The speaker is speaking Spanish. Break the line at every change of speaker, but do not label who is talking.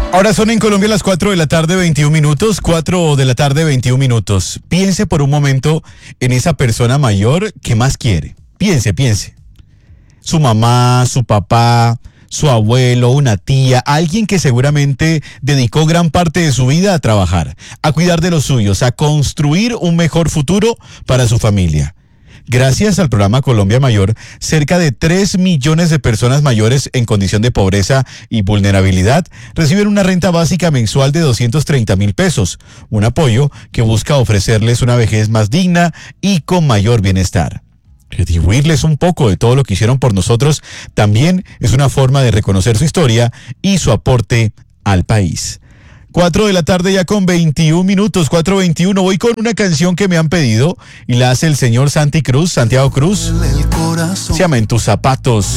Ahora son en Colombia las 4 de la tarde, 21 minutos. 4 de la tarde, 21 minutos. Piense por un momento en esa persona mayor que más quiere. Piense. Su mamá, su papá, su abuelo, una tía, alguien que seguramente dedicó gran parte de su vida a trabajar, a cuidar de los suyos, a construir un mejor futuro para su familia. Gracias al programa Colombia Mayor, cerca de 3 millones de personas mayores en condición de pobreza y vulnerabilidad reciben una renta básica mensual de 230.000 pesos, un apoyo que busca ofrecerles una vejez más digna y con mayor bienestar. Retribuirles un poco de todo lo que hicieron por nosotros también es una forma de reconocer su historia y su aporte al país. 4 de la tarde ya con 21 minutos, 4:21. Voy con una canción que me han pedido y la hace el señor Santiago Cruz. Se llama En tus zapatos.